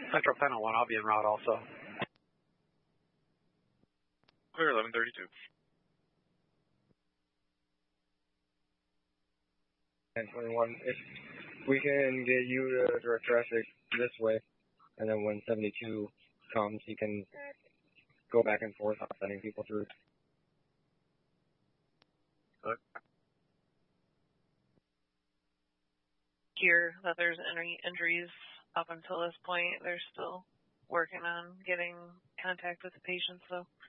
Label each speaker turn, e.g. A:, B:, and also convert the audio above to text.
A: Central Penn 1, I'll be en route also.
B: Clear 1132.
C: 1021, if we can get you to direct traffic this way, and then when 72 comes, he can go back and forth, sending people through.
D: Hear that there's any injuries up until this point. They're still working on getting contact with the patients, though.